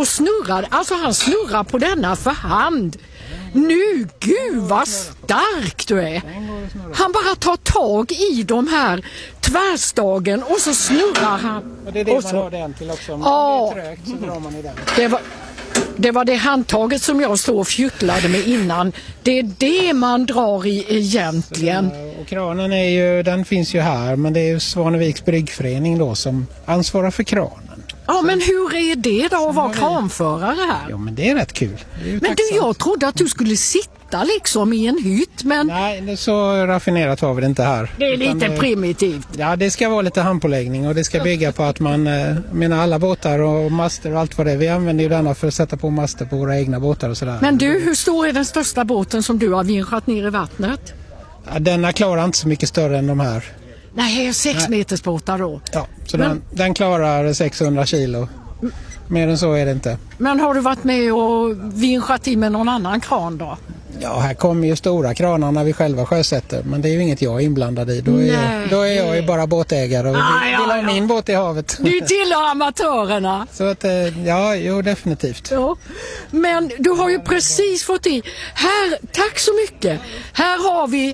och snurrar. Alltså han snurrar på denna för hand. Nu, gud vad stark du är. Han bara tar tag i de här tvärstagen och så snurrar han. Och det är det man har den till också. Om det är trögt så drar man i den. Det var det handtaget som jag stod och fjuttlade med innan. Det är det man drar i egentligen. Och kranen är ju, den finns ju här, men det är ju Svaneviks bryggförening då som ansvarar för kranen. Ja, men hur är det då att vara kranförare här? Ja, men det är rätt kul. Är men du, jag trodde att du skulle sitta liksom i en hytt, men... Nej, det är så raffinerat var vi det inte här. Det är lite primitivt. Ja, det ska vara lite handpåläggning och det ska bygga på att man menar alla båtar och master och allt vad det är. Vi använder ju denna för att sätta på master på våra egna båtar och sådär. Men du, hur stor är den största båten som du har vinschat ner i vattnet? Ja, denna klarar inte så mycket större än de här. Nej, 6 meters båtar då. Ja, så den klarar 600 kilo. Mer än så är det inte. Men har du varit med och vinschat i med någon annan kran då? Ja, här kommer ju stora kranar när vi själva sjösätter. Men det är ju inget jag är inblandad i. Då är jag ju bara båtägare och vill ha min båt i havet. Du tillhör amatörerna. Så att, jo definitivt. Ja. Men du har ju precis fått i. Här, tack så mycket. Här har vi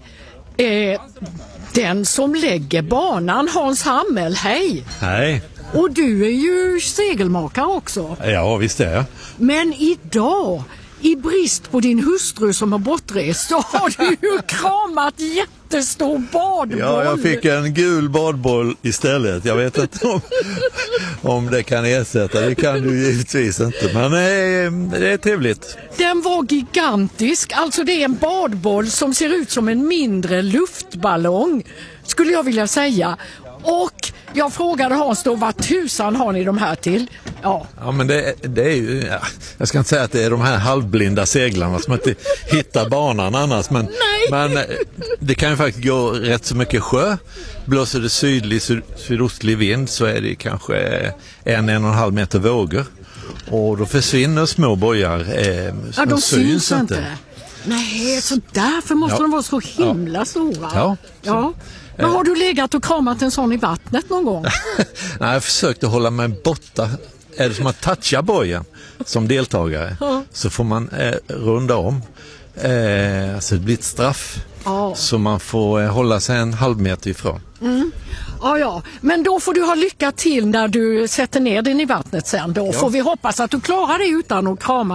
den som lägger banan, Hans Hammel. Hej! Hej! Och du är ju segelmakare också. Ja, visst är jag. Men idag, i brist på din hustru som har bortrest, så har du ju kramat jättestor badboll. Ja, jag fick en gul badboll istället. Jag vet inte om det kan ersätta. Det kan du givetvis inte. Men det är trevligt. Den var gigantisk. Alltså det är en badboll som ser ut som en mindre luftballong, skulle jag vilja säga. Och jag frågade Hans då, vad tusan har ni de här till? Ja, men det är ju, jag ska inte säga att det är de här halvblinda seglarna som inte hittar banan annars, men det kan ju faktiskt gå rätt så mycket sjö. Blåser det sydlig, sydostlig vind så är det kanske 1,5 meter vågor. Och då försvinner små bojar. De syns inte. Nej, så därför måste de vara så himla stora. Ja. Men har du legat och kramat en sån i vattnet någon gång? Nej, jag försökte hålla mig borta. Är det som att toucha bojen som deltagare så får man runda om. Alltså det blir ett straff. Så man får hålla sig 1,5 meter ifrån. Ja, men då får du ha lycka till när du sätter ner den i vattnet sen. Då får vi hoppas att du klarar det utan att krama